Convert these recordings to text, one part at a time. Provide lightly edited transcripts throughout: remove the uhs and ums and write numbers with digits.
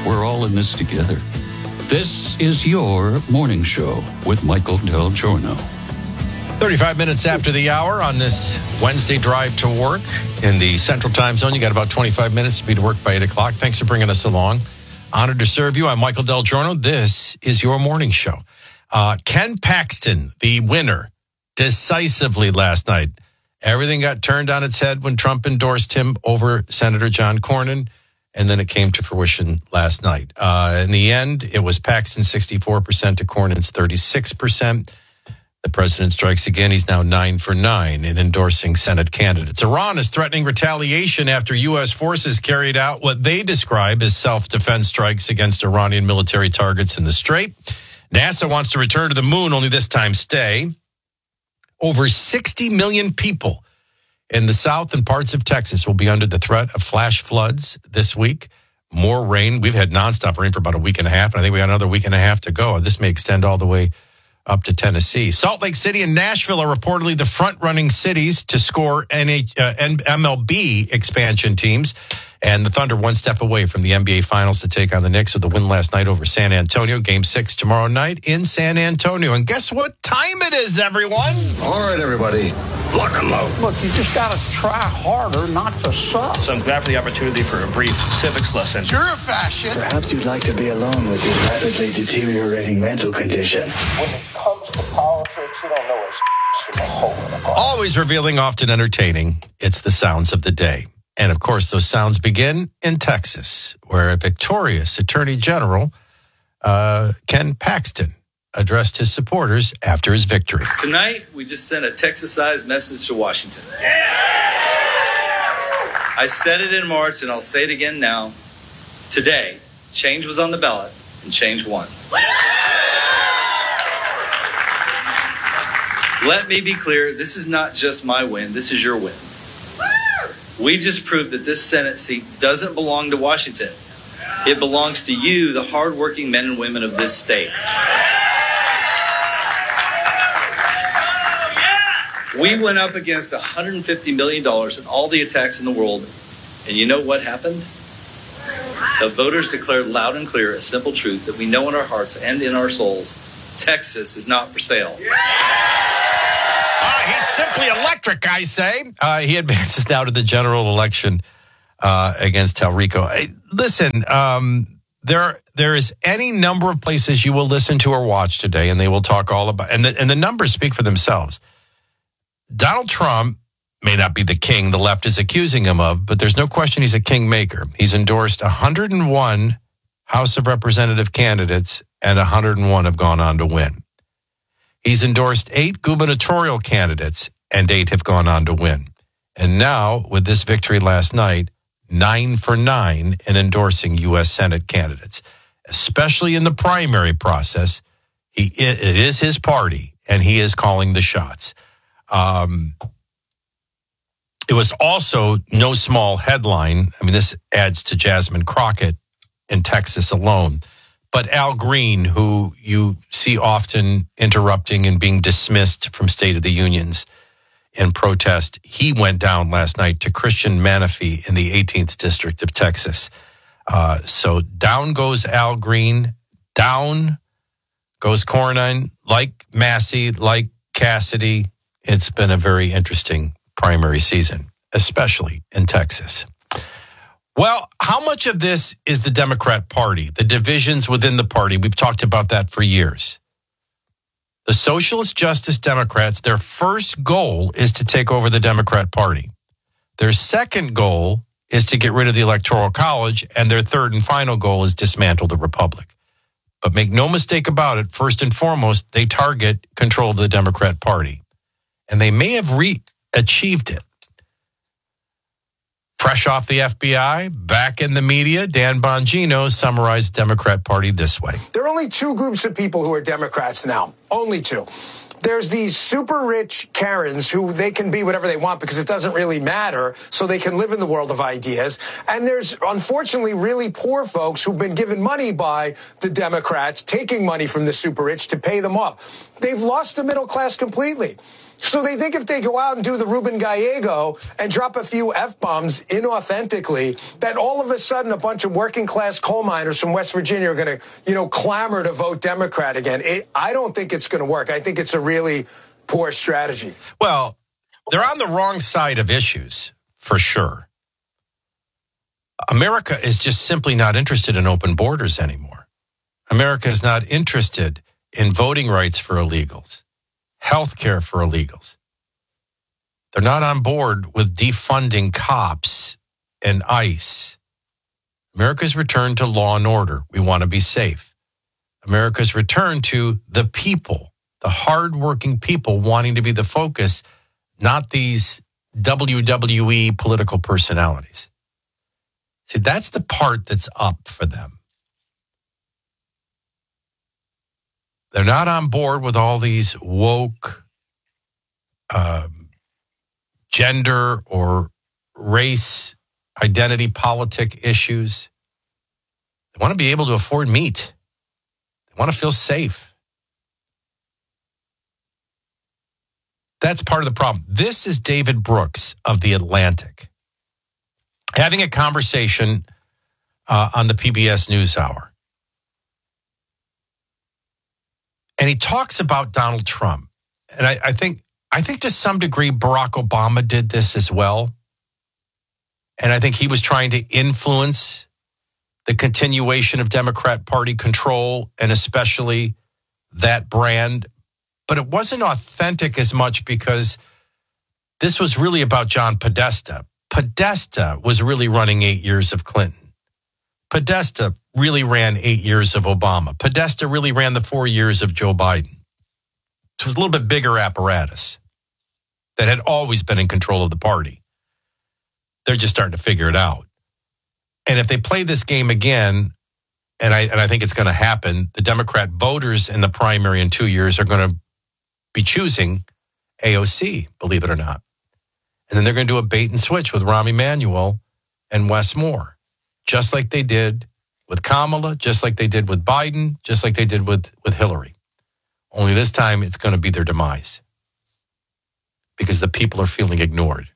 We're all in this together. This is your morning show with Michael Del Giorno. 35 minutes after the hour on this Wednesday drive to work in the Central Time Zone. You got about 25 minutes to be to work by 8 o'clock. Thanks for bringing us along. Honored to serve you. I'm Michael Del Giorno. This is your morning show. Ken Paxton, the winner, decisively last night. Everything got turned on its head when Trump endorsed him over Senator John Cornyn, and then it came to fruition last night. In the end, it was Paxton 64% to Cornyn's 36%. The president strikes again. He's now 9 for 9 in endorsing Senate candidates. Iran is threatening retaliation after U.S. forces carried out what they describe as self-defense strikes against Iranian military targets in the Strait. NASA wants to return to the moon, only this time stay. Over 60 million people in the south and parts of Texas will be under the threat of flash floods this week. More rain. We've had nonstop rain for about a week and a half, and I think we got another week and a half to go. This may extend all the way up to Tennessee. Salt Lake City and Nashville are reportedly the front-running cities to score MLB expansion teams. And the Thunder one step away from the NBA Finals to take on the Knicks with the win last night over San Antonio. Game 6 tomorrow night in San Antonio. And guess what time it is, everyone? All right, everybody. Lock and load. Look, you just got to try harder not to suck. So I'm glad for the opportunity for a brief civics lesson. You're a fascist. Perhaps you'd like to be alone with your rapidly deteriorating mental condition. When it comes to politics, you don't know it's from a hole in the ball. Always revealing, often entertaining. It's the sounds of the day. And, of course, those sounds begin in Texas, where a victorious Attorney General, Ken Paxton, addressed his supporters after his victory. Tonight, we just sent a Texas-sized message to Washington. I said it in March, and I'll say it again now. Today, change was on the ballot, and change won. Let me be clear, this is not just my win, this is your win. We just proved that this Senate seat doesn't belong to Washington. It belongs to you, the hardworking men and women of this state. We went up against $150 million in all the attacks in the world. And you know what happened? The voters declared loud and clear a simple truth that we know in our hearts and in our souls. Texas is not for sale. He's simply electric, I say. He advances now to the general election against Talrico. Listen, there is any number of places you will listen to or watch today, and they will talk all about, and the numbers speak for themselves. Donald Trump may not be the king the left is accusing him of, but there's no question he's a kingmaker. He's endorsed 101 House of Representative candidates, and 101 have gone on to win. He's endorsed 8 gubernatorial candidates, and 8 have gone on to win. And now, with this victory last night, 9 for 9 in endorsing U.S. Senate candidates, especially in the primary process. It is his party, and he is calling the shots. It was also no small headline. I mean, this adds to Jasmine Crockett in Texas alone. But Al Green, who you see often interrupting and being dismissed from State of the Unions in protest, he went down last night to Christian Menifee in the 18th District of Texas. So down goes Al Green, down goes Cornyn, like Massey, like Cassidy. It's been a very interesting primary season, especially in Texas. Well, how much of this is the Democrat Party, the divisions within the party? We've talked about that for years. The Socialist Justice Democrats, their first goal is to take over the Democrat Party. Their second goal is to get rid of the Electoral College, and their third and final goal is dismantle the Republic. But make no mistake about it, first and foremost, they target control of the Democrat Party. And they may have achieved it. Fresh off the FBI, back in the media, Dan Bongino summarized the Democrat Party this way. There are only 2 groups of people who are Democrats now. Only 2. There's these super rich Karens who they can be whatever they want because it doesn't really matter, so they can live in the world of ideas. And there's, unfortunately, really poor folks who've been given money by the Democrats, taking money from the super rich to pay them off. They've lost the middle class completely. So they think if they go out and do the Ruben Gallego and drop a few F-bombs inauthentically, that all of a sudden a bunch of working class coal miners from West Virginia are going to, clamor to vote Democrat again. I don't think it's going to work. I think it's a really poor strategy. Well, they're on the wrong side of issues, for sure. America is just simply not interested in open borders anymore. America is not interested in voting rights for illegals. Health care for illegals. They're not on board with defunding cops and ICE. America's return to law and order. We want to be safe. America's return to the people, the hardworking people wanting to be the focus, not these WWE political personalities. See, that's the part that's up for them. They're not on board with all these woke gender or race identity politic issues. They want to be able to afford meat. They want to feel safe. That's part of the problem. This is David Brooks of The Atlantic having a conversation on the PBS NewsHour. And he talks about Donald Trump. And I think to some degree Barack Obama did this as well. And I think he was trying to influence the continuation of Democrat Party control and especially that brand. But it wasn't authentic as much because this was really about John Podesta. Podesta was really running 8 years of Clinton. Podesta really ran 8 years of Obama. Podesta really ran the 4 years of Joe Biden. It was a little bit bigger apparatus that had always been in control of the party. They're just starting to figure it out. And if they play this game again, and I think it's going to happen, the Democrat voters in the primary in 2 years are going to be choosing AOC, believe it or not. And then they're going to do a bait and switch with Rahm Emanuel and Wes Moore, just like they did with Kamala, just like they did with Biden, just like they did with Hillary. Only this time it's going to be their demise because the people are feeling ignored.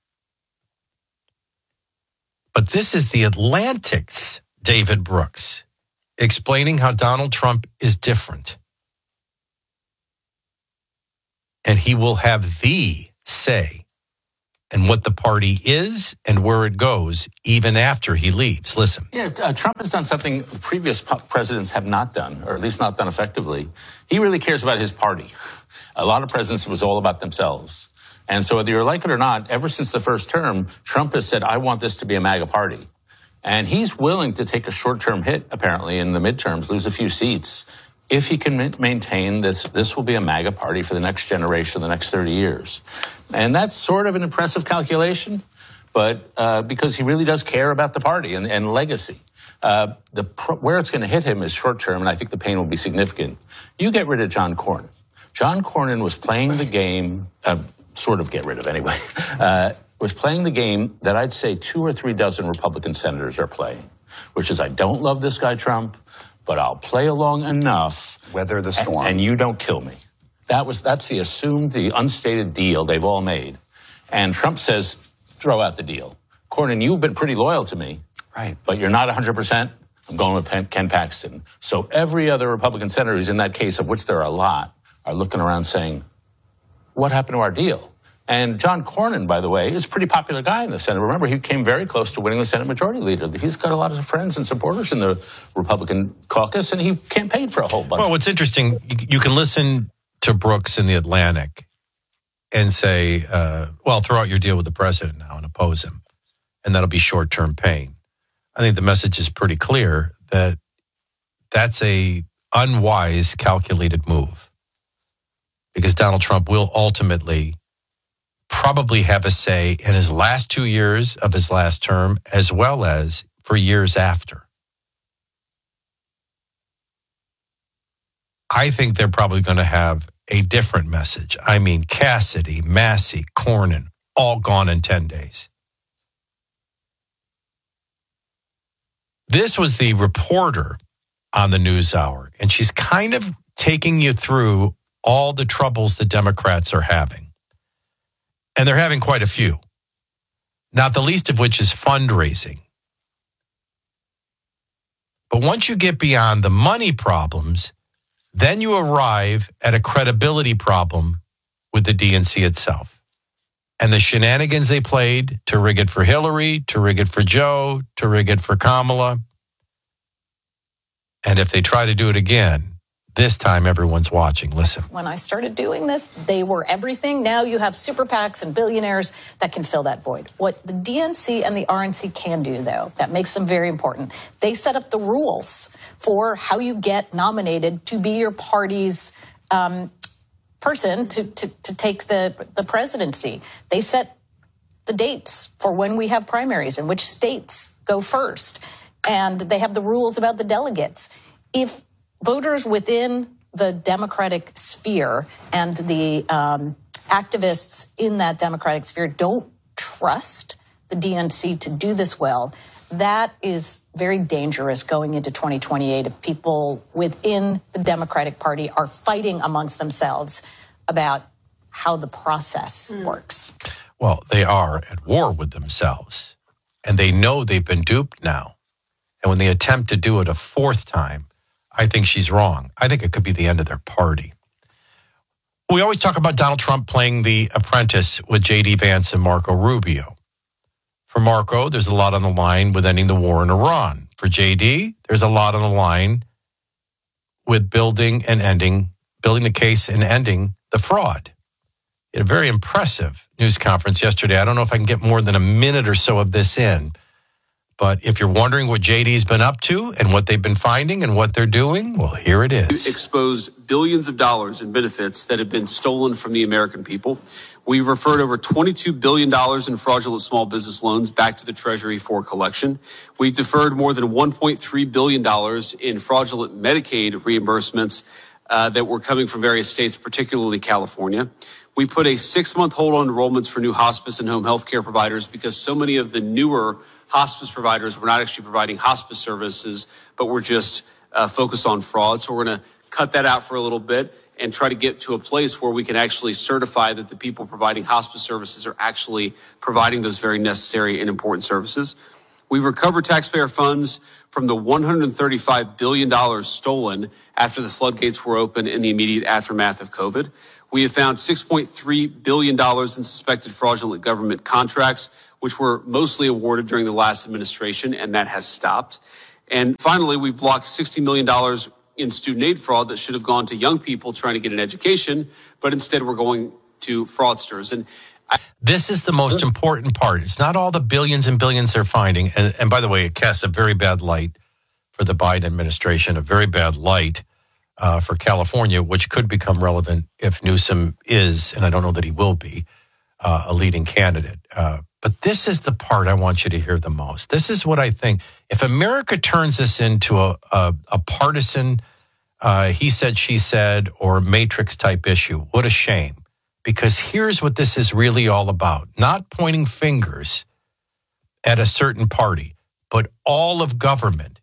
But this is The Atlantic's David Brooks explaining how Donald Trump is different. And he will have the say in what the party is and where it goes, even after he leaves. Listen. Yeah, Trump has done something previous presidents have not done, or at least not done effectively. He really cares about his party. A lot of presidents, it was all about themselves. And so whether you like it or not, ever since the first term, Trump has said, I want this to be a MAGA party. And he's willing to take a short-term hit, apparently, in the midterms, lose a few seats. If he can maintain this will be a MAGA party for the next generation, the next 30 years. And that's sort of an impressive calculation, but because he really does care about the party and legacy. Where it's going to hit him is short-term, and I think the pain will be significant. You get rid of John Cornyn. John Cornyn was playing the game, sort of get rid of anyway, was playing the game that I'd say 2 or 3 dozen Republican senators are playing, which is I don't love this guy Trump, but I'll play along enough. Weather the storm. And you don't kill me. That's the assumed, the unstated deal they've all made. And Trump says, throw out the deal. Cornyn, you've been pretty loyal to me. Right. But you're not 100%. I'm going with Ken Paxton. So every other Republican senator who's in that case, of which there are a lot, are looking around saying, what happened to our deal? And John Cornyn, by the way, is a pretty popular guy in the Senate. Remember, he came very close to winning the Senate Majority Leader. He's got a lot of friends and supporters in the Republican caucus, and he campaigned for a whole bunch. Well, what's interesting, you can listen to Brooks in The Atlantic and say, throw out your deal with the president now and oppose him, and that'll be short-term pain. I think the message is pretty clear that that's a unwise, calculated move because Donald Trump will ultimately probably have a say in his last 2 years of his last term, as well as for years after. I think they're probably going to have a different message. I mean, Cassidy, Massey, Cornyn, all gone in 10 days. This was the reporter on the NewsHour, and she's kind of taking you through all the troubles the Democrats are having. And they're having quite a few, not the least of which is fundraising. But once you get beyond the money problems, then you arrive at a credibility problem with the DNC itself. And the shenanigans they played to rig it for Hillary, to rig it for Joe, to rig it for Kamala. And if they try to do it again, this time everyone's watching. Listen. When I started doing this, they were everything. Now you have super PACs and billionaires that can fill that void. What the DNC and the RNC can do, though, that makes them very important, they set up the rules for how you get nominated to be your party's person to take the presidency. They set the dates for when we have primaries and which states go first. And they have the rules about the delegates. If voters within the Democratic sphere and the activists in that Democratic sphere don't trust the DNC to do this well, that is very dangerous going into 2028 if people within the Democratic Party are fighting amongst themselves about how the process works. Well, they are at war with themselves, and they know they've been duped now. And when they attempt to do it a fourth time, I think she's wrong. I think it could be the end of their party. We always talk about Donald Trump playing The Apprentice with J.D. Vance and Marco Rubio. For Marco, there's a lot on the line with ending the war in Iran. For J.D., there's a lot on the line with building the case and ending the fraud. He had a very impressive news conference yesterday. I don't know if I can get more than a minute or so of this in. But if you're wondering what JD's been up to and what they've been finding and what they're doing, well, here it is. Expose billions of dollars in benefits that have been stolen from the American people. We've referred over $22 billion in fraudulent small business loans back to the Treasury for collection. We've deferred more than $1.3 billion in fraudulent Medicaid reimbursements that were coming from various states, particularly California. We put a 6-month hold on enrollments for new hospice and home health care providers because so many of the newer hospice providers were not actually providing hospice services, but were just focused on fraud. So we're going to cut that out for a little bit and try to get to a place where we can actually certify that the people providing hospice services are actually providing those very necessary and important services. We recovered taxpayer funds from the $135 billion stolen after the floodgates were open in the immediate aftermath of COVID. We have found $6.3 billion in suspected fraudulent government contracts, which were mostly awarded during the last administration, and that has stopped. And finally, we blocked $60 million in student aid fraud that should have gone to young people trying to get an education, but instead we're going to fraudsters. And this is the most important part. It's not all the billions and billions they're finding. And by the way, it casts a very bad light for the Biden administration, a very bad light for California, which could become relevant if Newsom is, and I don't know that he will be, a leading candidate. But this is the part I want you to hear the most. This is what I think. If America turns this into a partisan, he said, she said, or Matrix type issue, what a shame. Because here's what this is really all about. Not pointing fingers at a certain party, but all of government.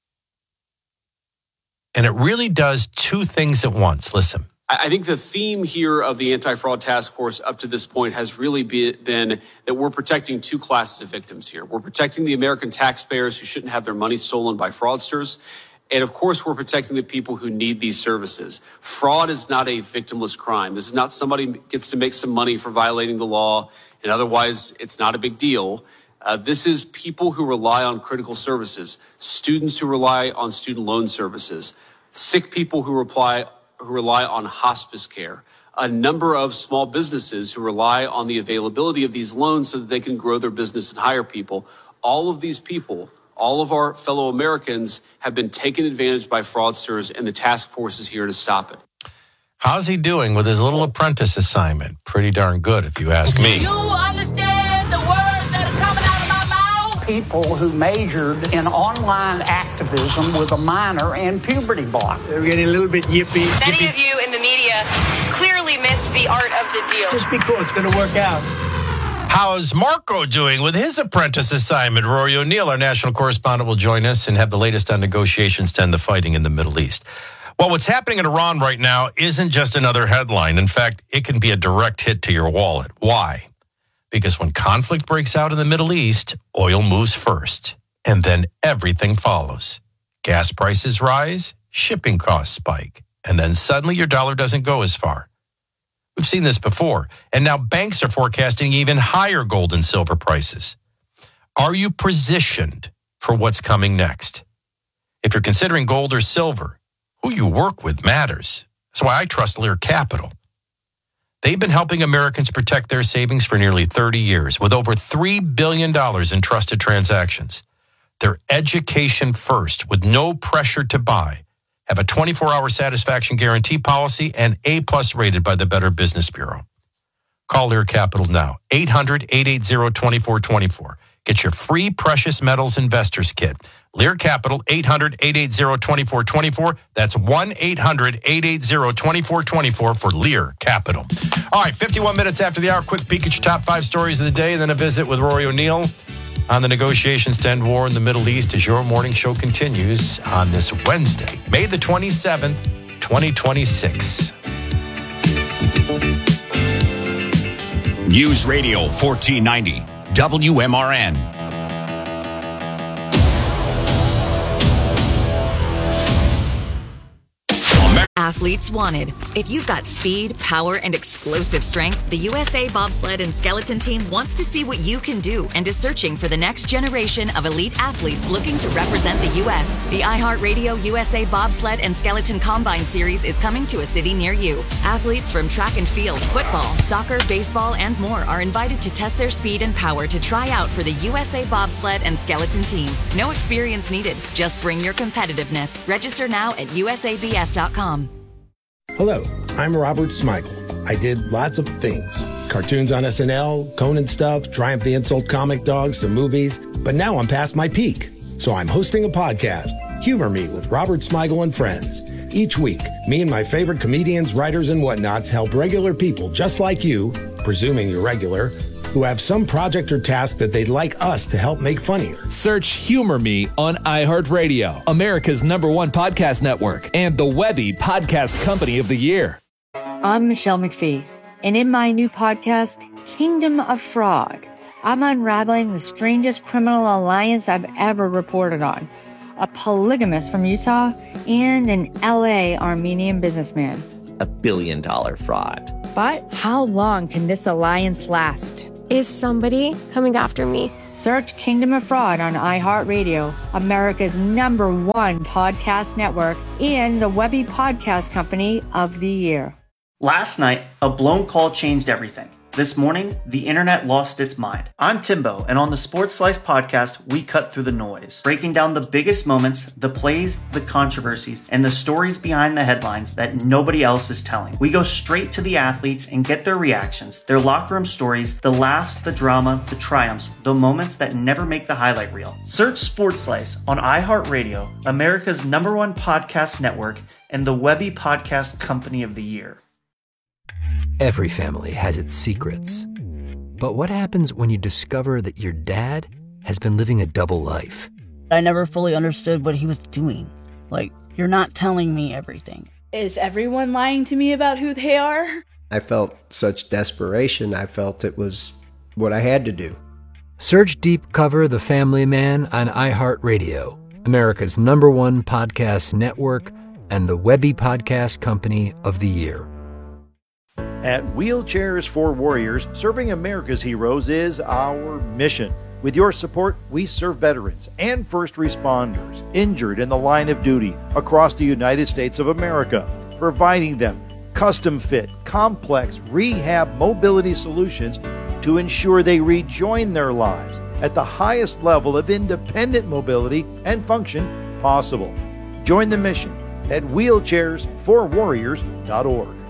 And it really does two things at once. Listen. I think the theme here of the anti-fraud task force up to this point has really been that we're protecting two classes of victims here. We're protecting the American taxpayers who shouldn't have their money stolen by fraudsters. And of course, we're protecting the people who need these services. Fraud is not a victimless crime. This is not somebody gets to make some money for violating the law, and otherwise it's not a big deal. This is people who rely on critical services, students who rely on student loan services, sick people who rely on hospice care, a number of small businesses who rely on the availability of these loans so that they can grow their business and hire people. All of these people, all of our fellow Americans have been taken advantage by fraudsters, and the task force is here to stop it. How's he doing with his little apprentice assignment? Pretty darn good, if you ask me. You understand the words that are coming out of my mouth? People who majored in online activism with a minor in puberty block. They're getting a little bit yippy. Many of you in the media clearly missed the art of the deal. Just be cool. It's going to work out. How's Marco doing with his apprentice assignment? Rory O'Neill, our national correspondent, will join us and have the latest on negotiations to end the fighting in the Middle East. Well, what's happening in Iran right now isn't just another headline. In fact, it can be a direct hit to your wallet. Why? Because when conflict breaks out in the Middle East, oil moves first, and then everything follows. Gas prices rise, shipping costs spike, and then suddenly your dollar doesn't go as far. We've seen this before, and now banks are forecasting even higher gold and silver prices. Are you positioned for what's coming next? If you're considering gold or silver, who you work with matters. That's why I trust Lear Capital. They've been helping Americans protect their savings for nearly 30 years with over $3 billion in trusted transactions. They're education first with no pressure to buy, have a 24-hour satisfaction guarantee policy, and A-plus rated by the Better Business Bureau. Call Lear Capital now, 800-880-2424. Get your free precious metals investors kit. Lear Capital, 800-880-2424. That's 1-800-880-2424 for Lear Capital. All right, 51 minutes after the hour, quick peek at your top 5 stories of the day, and then a visit with Rory O'Neill on the negotiations to end war in the Middle East as your morning show continues on this Wednesday, May the 27th, 2026. News Radio 1490. WMRN. Athletes wanted. If you've got speed, power, and explosive strength, the USA Bobsled and Skeleton Team wants to see what you can do and is searching for the next generation of elite athletes looking to represent the U.S. The iHeartRadio USA Bobsled and Skeleton Combine Series is coming to a city near you. Athletes from track and field, football, soccer, baseball, and more are invited to test their speed and power to try out for the USA Bobsled and Skeleton Team. No experience needed. Just bring your competitiveness. Register now at usabs.com. Hello, I'm Robert Smigel. I did lots of things. Cartoons on SNL, Conan stuff, Triumph the Insult comic dogs, some movies. But now I'm past my peak. So I'm hosting a podcast, Humor Me with Robert Smigel and Friends. Each week, me and my favorite comedians, writers, and whatnots help regular people just like you, presuming you're regular, who have some project or task that they'd like us to help make funnier. Search Humor Me on iHeartRadio, America's #1 podcast network, and the Webby Podcast Company of the Year. I'm Michelle McPhee, and in my new podcast, Kingdom of Fraud, I'm unraveling the strangest criminal alliance I've ever reported on. A polygamist from Utah and an LA Armenian businessman. $1 billion fraud. But how long can this alliance last? Is somebody coming after me? Search Kingdom of Fraud on iHeartRadio, America's #1 podcast network, and the Webby Podcast Company of the Year. Last night, a blown call changed everything. This morning, the internet lost its mind. I'm Timbo, and on the Sports Slice podcast, we cut through the noise, breaking down the biggest moments, the plays, the controversies, and the stories behind the headlines that nobody else is telling. We go straight to the athletes and get their reactions, their locker room stories, the laughs, the drama, the triumphs, the moments that never make the highlight reel. Search Sports Slice on iHeartRadio, America's #1 podcast network, and the Webby Podcast Company of the Year. Every family has its secrets. But what happens when you discover that your dad has been living a double life? I never fully understood what he was doing. Like, you're not telling me everything. Is everyone lying to me about who they are? I felt such desperation. I felt it was what I had to do. Search Deep Cover The Family Man on iHeartRadio, America's #1 podcast network, and the Webby Podcast Company of the Year. At Wheelchairs for Warriors, serving America's heroes is our mission. With your support, we serve veterans and first responders injured in the line of duty across the United States of America, providing them custom-fit, complex rehab mobility solutions to ensure they rejoin their lives at the highest level of independent mobility and function possible. Join the mission at wheelchairsforwarriors.org.